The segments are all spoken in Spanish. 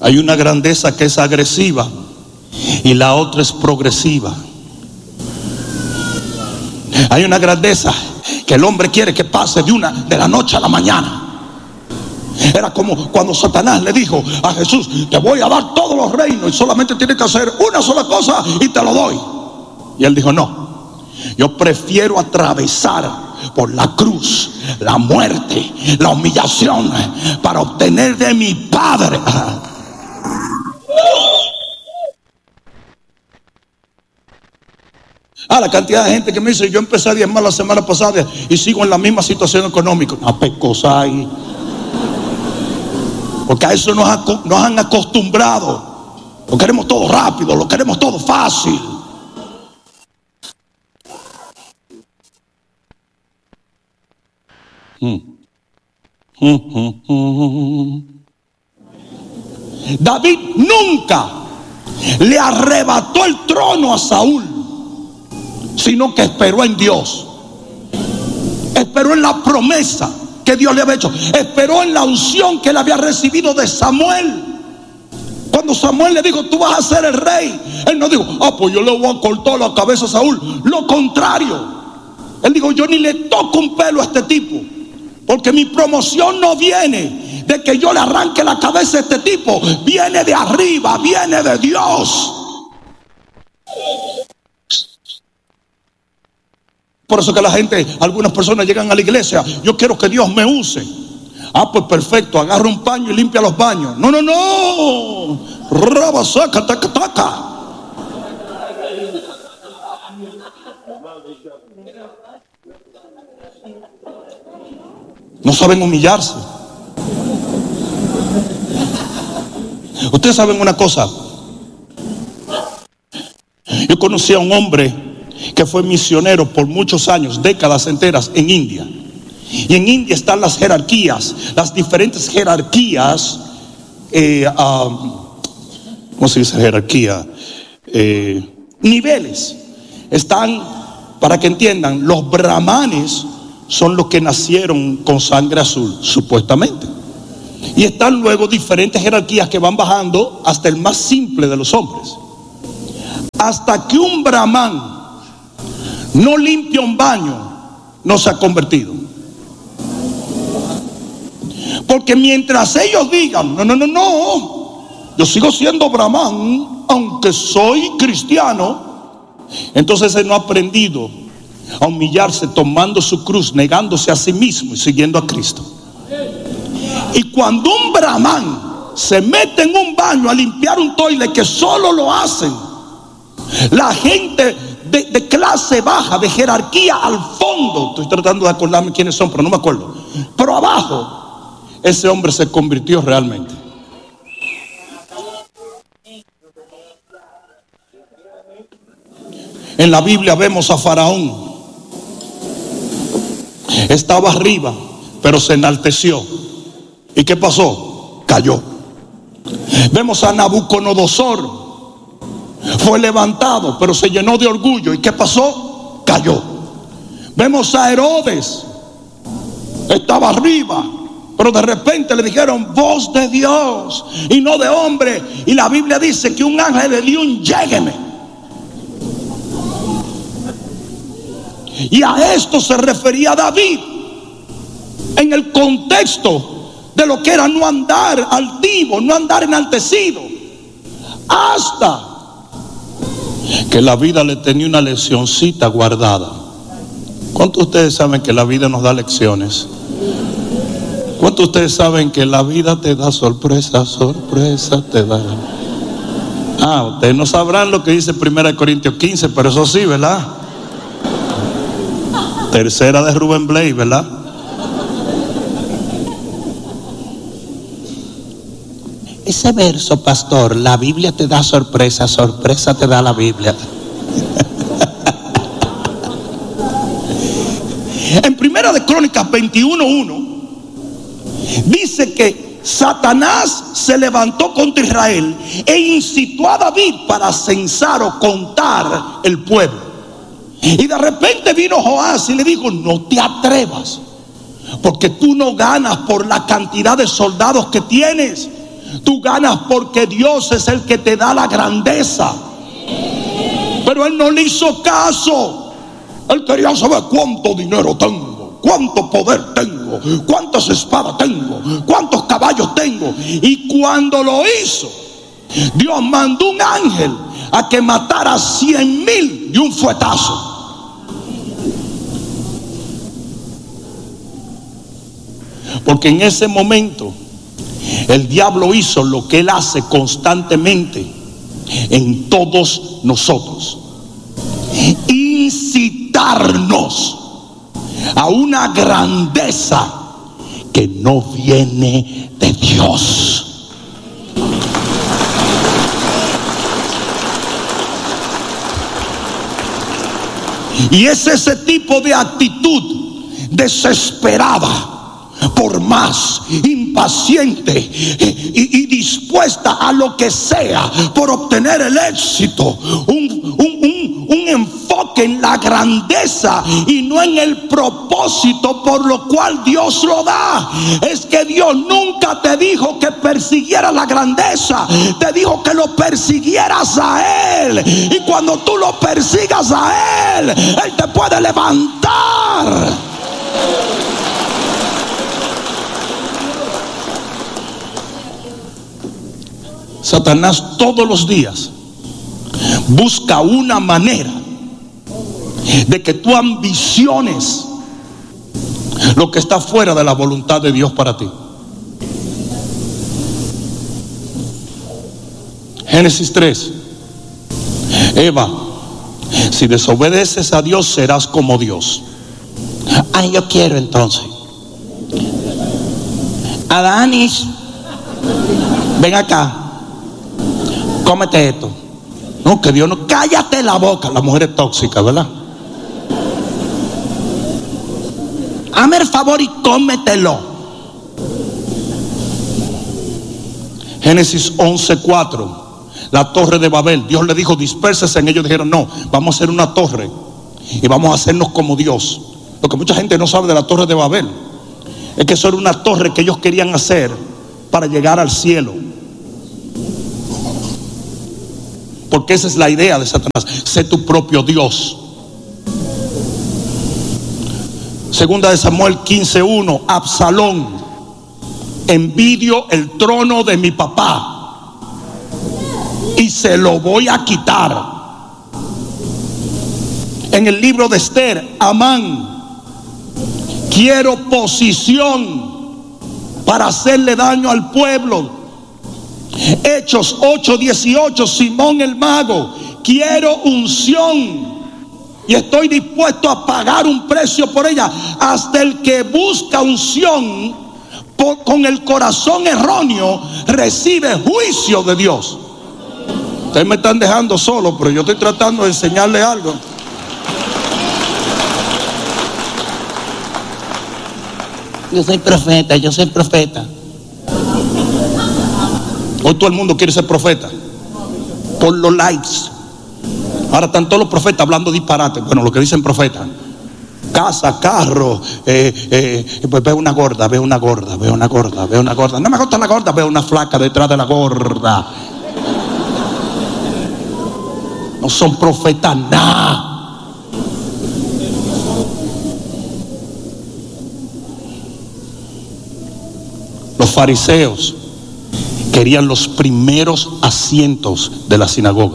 Hay una grandeza que es agresiva y la otra es progresiva. Hay una grandeza que el hombre quiere que pase de la noche a la mañana. Era como cuando Satanás le dijo a Jesús: te voy a dar todos los reinos y solamente tienes que hacer una sola cosa y te lo doy. Y él dijo: no, yo prefiero atravesar por la cruz, la muerte, la humillación, para obtener de mi Padre. La cantidad de gente que me dice: yo empecé a diezmar la semana pasada y sigo en la misma situación económica. A pescosa ahí. Porque a eso nos han acostumbrado. Lo queremos todo rápido, lo queremos todo fácil. David nunca le arrebató el trono a Saúl, sino que esperó en Dios. Esperó en la promesa que Dios le había hecho. Esperó en la unción que él había recibido de Samuel. Cuando Samuel le dijo: tú vas a ser el rey, él no dijo: pues yo le voy a cortar la cabeza a Saúl. Lo contrario, él dijo: yo ni le toco un pelo a este tipo, porque mi promoción no viene de que yo le arranque la cabeza a este tipo, viene de arriba, viene de Dios. Por eso que la gente, algunas personas llegan a la iglesia: yo quiero que Dios me use. Pues perfecto, agarra un paño y limpia los baños. No. Rabasaca, taca, taca. No saben humillarse. Ustedes saben una cosa. Yo conocí a un hombre que fue misionero por muchos años, décadas enteras, en India. Y en India están las jerarquías, las diferentes jerarquías. ¿Cómo se dice jerarquía? Niveles. Están, para que entiendan, los brahmanes son los que nacieron con sangre azul, supuestamente. Y están luego diferentes jerarquías que van bajando hasta el más simple de los hombres. Hasta que un brahmán no limpia un baño, no se ha convertido. Porque mientras ellos digan: no, yo sigo siendo brahmán, aunque soy cristiano, entonces él no ha aprendido a humillarse, tomando su cruz, negándose a sí mismo y siguiendo a Cristo. Y cuando un brahmán se mete en un baño a limpiar un toile, que solo lo hacen la gente de clase baja, de jerarquía al fondo, estoy tratando de acordarme quiénes son, pero no me acuerdo, pero abajo, ese hombre se convirtió realmente. En la Biblia vemos a Faraón. Estaba arriba, pero se enalteció. ¿Y qué pasó? Cayó. Vemos a Nabucodonosor. Fue levantado, pero se llenó de orgullo. ¿Y qué pasó? Cayó. Vemos a Herodes. Estaba arriba, pero de repente le dijeron: voz de Dios y no de hombre. Y la Biblia dice que un ángel le dio un llégueme. Y a esto se refería David en el contexto de lo que era no andar altivo, no andar enaltecido, hasta que la vida le tenía una leccioncita guardada. ¿Cuántos de ustedes saben que la vida nos da lecciones? ¿Cuántos de ustedes saben que la vida te da sorpresa, sorpresa te da? Ustedes no sabrán lo que dice 1 Corintios 15, pero eso sí, ¿verdad? Tercera de Rubén Blades, ¿verdad? Ese verso, pastor, la Biblia te da sorpresa, sorpresa te da la Biblia. En Primera de Crónicas 21:1 dice que Satanás se levantó contra Israel e incitó a David para censar o contar el pueblo. Y de repente vino Joás y le dijo: no te atrevas, porque tú no ganas por la cantidad de soldados que tienes. Tú ganas porque Dios es el que te da la grandeza. Pero él no le hizo caso. Él quería saber cuánto dinero tengo, cuánto poder tengo, cuántas espadas tengo, cuántos caballos tengo. Y cuando lo hizo, Dios mandó un ángel a que matara 100,000 de un fuetazo. Porque en ese momento el diablo hizo lo que él hace constantemente en todos nosotros: incitarnos a una grandeza que no viene de Dios. Y es ese tipo de actitud desesperada por más, impaciente y dispuesta a lo que sea por obtener el éxito, un enfoque en la grandeza y no en el propósito por lo cual Dios lo da. Es que Dios nunca te dijo que persiguieras la grandeza, te dijo que lo persiguieras a Él, y cuando tú lo persigas a Él, Él te puede levantar. Satanás todos los días busca una manera de que tú ambiciones lo que está fuera de la voluntad de Dios para ti. Génesis 3. Eva, si desobedeces a Dios, serás como Dios. Ay, yo quiero entonces. Adanis, ven acá. Cómete esto. No, que Dios no. Cállate la boca. La mujer es tóxica, ¿verdad? Hazme el favor y cómetelo. Génesis 11:4. La torre de Babel. Dios le dijo: dispérsese en ellos. Dijeron: no, vamos a hacer una torre y vamos a hacernos como Dios. Lo que mucha gente no sabe de la torre de Babel es que eso era una torre que ellos querían hacer para llegar al cielo. Porque esa es la idea de Satanás: sé tu propio Dios. Segunda de Samuel 15:1. Absalón: envidio el trono de mi papá y se lo voy a quitar. En el libro de Esther, Amán: quiero posición para hacerle daño al pueblo. Hechos 8:18. Simón el mago: quiero unción y estoy dispuesto a pagar un precio por ella. Hasta el que busca unción con el corazón erróneo recibe juicio de Dios. Ustedes me están dejando solo, pero yo estoy tratando de enseñarles algo. Yo soy profeta, yo soy profeta. Hoy todo el mundo quiere ser profeta por los likes. Ahora están todos los profetas hablando disparate. Bueno, lo que dicen profetas: casa, carro, pues veo una gorda, veo una gorda, veo una gorda, veo una gorda. No me gusta la gorda, veo una flaca detrás de la gorda. No son profetas nada. Los fariseos querían los primeros asientos de la sinagoga.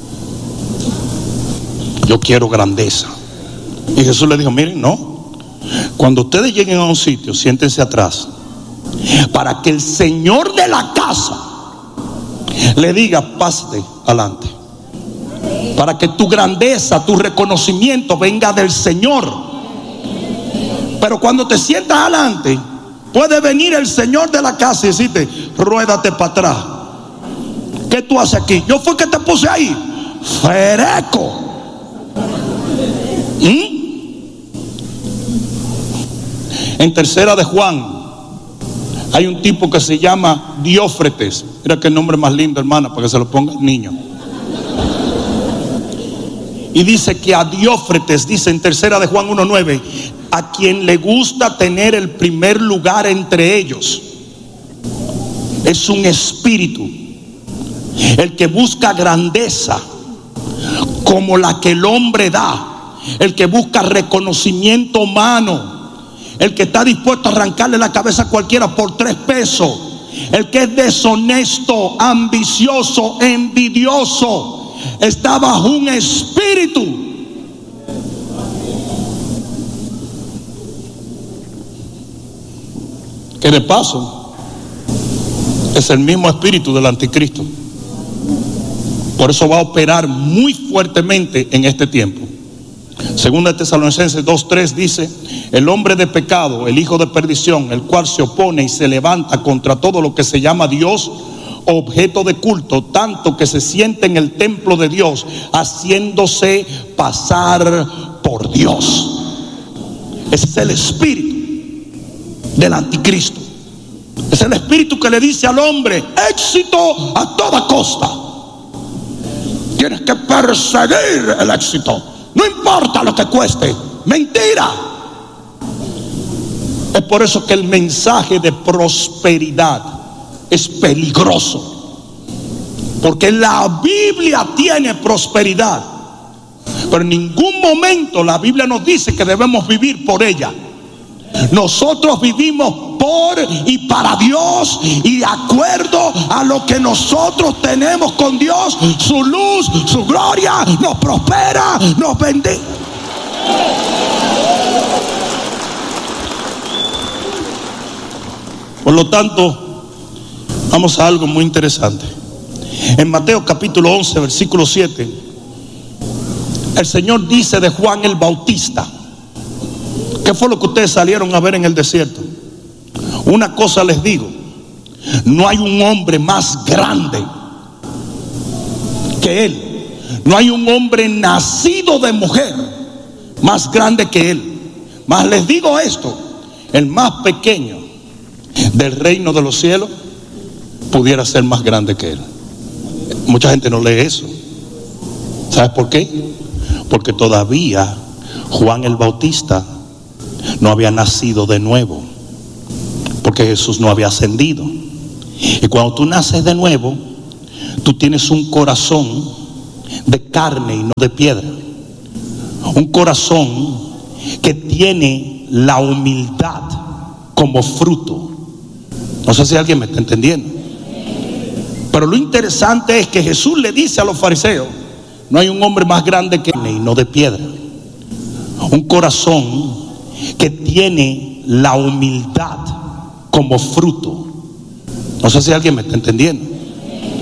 Yo quiero grandeza. Y Jesús le dijo: miren, no. Cuando ustedes lleguen a un sitio, siéntense atrás, para que el Señor de la casa le diga: pásate adelante. Para que tu grandeza, tu reconocimiento venga del Señor. Pero cuando te sientas adelante, puede venir el Señor de la casa y decirte: ruédate para atrás. ¿Qué tú haces aquí? Yo fui que te puse ahí. Fereco. En tercera de Juan hay un tipo que se llama Diófretes. Mira qué nombre más lindo, hermana, para que se lo ponga el niño. Y dice que a Diófretes, dice en tercera de Juan 1:9, a quien le gusta tener el primer lugar entre ellos. es un espíritu. El que busca grandeza como la que el hombre da, el que busca reconocimiento humano, el que está dispuesto a arrancarle la cabeza a cualquiera por 3 pesos, el que es deshonesto, ambicioso, envidioso, está bajo un espíritu. Que de paso es el mismo espíritu del anticristo. Por eso va a operar muy fuertemente en este tiempo. Segunda de Tesalonicenses 2:3 dice: el hombre de pecado, el hijo de perdición, el cual se opone y se levanta contra todo lo que se llama Dios, objeto de culto, tanto que se siente en el templo de Dios, haciéndose pasar por Dios. Ese es el espíritu del anticristo. Es el espíritu que le dice al hombre: éxito a toda costa. Tienes que perseguir el éxito, no importa lo que cueste. Mentira. Es por eso que el mensaje de prosperidad es peligroso, porque la Biblia tiene prosperidad, pero en ningún momento la Biblia nos dice que debemos vivir por ella. Nosotros vivimos por y para Dios, y de acuerdo a lo que nosotros tenemos con Dios, su luz, su gloria nos prospera, nos bendice. Por lo tanto, vamos a algo muy interesante. En Mateo capítulo 11, versículo 7, el Señor dice de Juan el Bautista: ¿qué fue lo que ustedes salieron a ver en el desierto? Una cosa les digo, no hay un hombre más grande que él. No hay un hombre nacido de mujer más grande que él. Mas les digo esto: el más pequeño del reino de los cielos pudiera ser más grande que él. Mucha gente no lee eso. ¿Sabes por qué? Porque todavía Juan el Bautista no había nacido de nuevo, porque Jesús no había ascendido. Y cuando tú naces de nuevo, tú tienes un corazón de carne y no de piedra. Un corazón que tiene la humildad como fruto. No sé si alguien me está entendiendo. Pero lo interesante es que Jesús le dice a los fariseos: no hay un hombre más grande que él y no de piedra. Un corazón que tiene la humildad como fruto. No sé si alguien me está entendiendo.